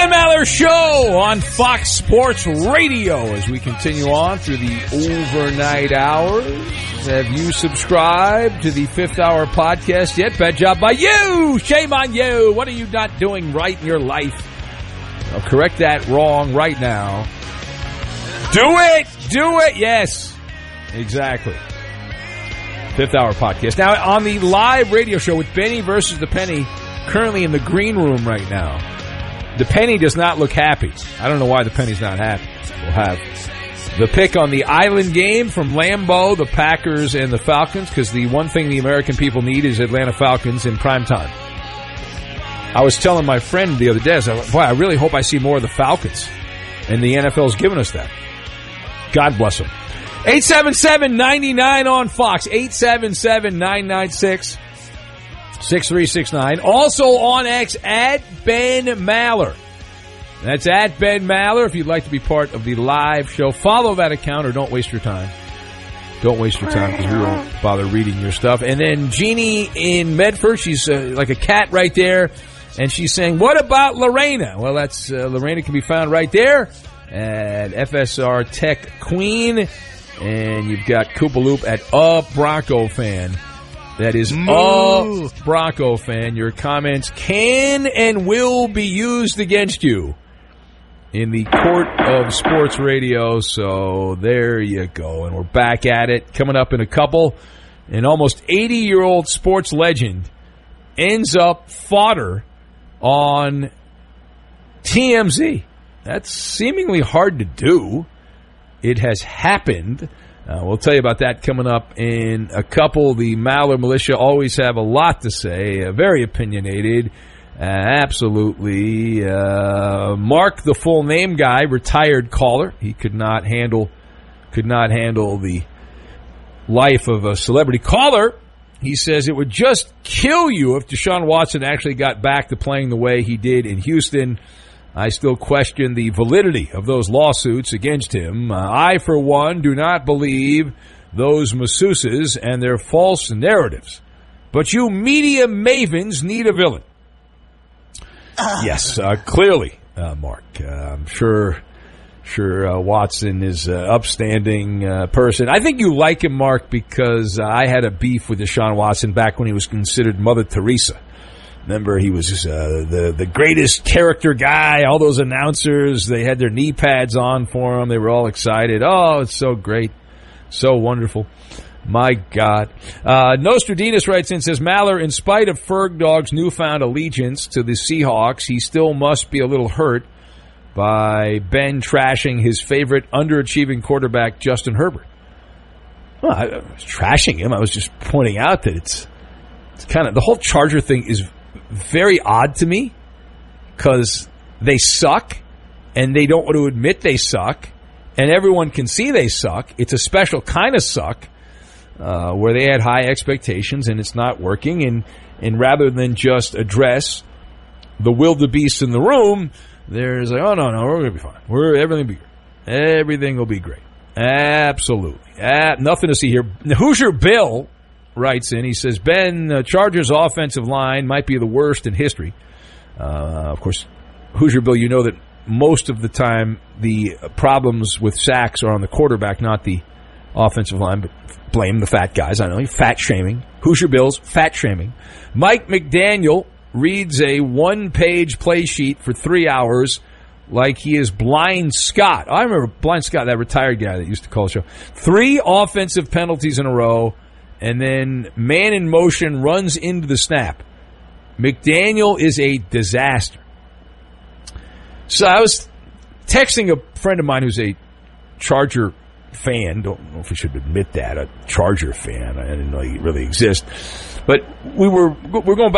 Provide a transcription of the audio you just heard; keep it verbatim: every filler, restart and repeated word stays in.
Ben Maller Show on Fox Sports Radio as we continue on through the overnight hours. Have you subscribed to the Fifth Hour podcast yet? Bad job by you! Shame on you! What are you not doing right in your life? I'll correct that wrong right now. Do it! Do it! Yes. Exactly. Fifth Hour podcast. Now, on the live radio show with Benny versus the Penny, currently in the green room right now, the Penny does not look happy. I don't know why the Penny's not happy. We'll have the pick on the Island game from Lambeau, the Packers, and the Falcons, because the one thing the American people need is Atlanta Falcons in prime time. I was telling my friend the other day, I was like, boy, I really hope I see more of the Falcons. And the N F L's given us that. God bless them. eight seven seven, nine nine on Fox. eight seven seven, nine nine six, six three six nine. Also on X, at Ben Maller. That's at Ben Maller. If you'd like to be part of the live show, follow that account or don't waste your time. Don't waste your time because we won't bother reading your stuff. And then Jeannie in Medford, she's uh, like a cat right there. And she's saying, what about Lorena? Well, that's uh, Lorena can be found right there at F S R Tech Queen. And you've got Koopaloop at A Bronco Fan. That is A Bronco Fan. Your comments can and will be used against you in the court of sports radio. So there you go. And we're back at it. Coming up in a couple. An almost eighty-year-old sports legend ends up fodder on T M Z. That's seemingly hard to do. It has happened. Uh, we'll tell you about that coming up in a couple. The Maller Militia always have a lot to say. Uh, very opinionated. Uh, absolutely. Uh, Mark, the full name guy, retired caller. He could not handle could not handle the life of a celebrity caller. He says it would just kill you if Deshaun Watson actually got back to playing the way he did in Houston. I still question the validity of those lawsuits against him. Uh, I, for one, do not believe those masseuses and their false narratives. But you media mavens need a villain. Uh. Yes, uh, clearly, uh, Mark. Uh, I'm sure sure uh, Watson is an upstanding uh, person. I think you like him, Mark, because uh, I had a beef with Deshaun Watson back when he was considered Mother Teresa. Remember, he was uh, the the greatest character guy. All those announcers, they had their knee pads on for him. They were all excited. Oh, it's so great. So wonderful. My God. Uh, Nostradamus writes in, says, Maller, in spite of Ferg Dog's newfound allegiance to the Seahawks, he still must be a little hurt by Ben trashing his favorite underachieving quarterback, Justin Herbert. Well, I, I was trashing him. I was just pointing out that it's, it's kind of, the whole Charger thing is very odd to me because they suck and they don't want to admit they suck and everyone can see they suck. It's a special kind of suck uh, where they had high expectations and it's not working. And, and rather than just address the wildebeest in the room, there's like, oh, no, no, we're going to be fine. We're, everything will be great. Everything will be great. Absolutely. Uh, nothing to see here. Hoosier Bill writes in, he says, Ben, uh, Chargers' offensive line might be the worst in history. Uh, of course, Hoosier Bill, you know that most of the time the problems with sacks are on the quarterback, not the offensive line, but blame the fat guys. I know, you're fat shaming. Hoosier Bill's fat shaming. Mike McDaniel reads a one-page play sheet for three hours like he is Blind Scott. I remember Blind Scott, that retired guy that used to call the show. Three offensive penalties in a row, and then man in motion runs into the snap. McDaniel is a disaster. So I was texting a friend of mine who's a Charger fan. Don't know if we should admit that, a Charger fan. I didn't know he really exists. But we were we're going back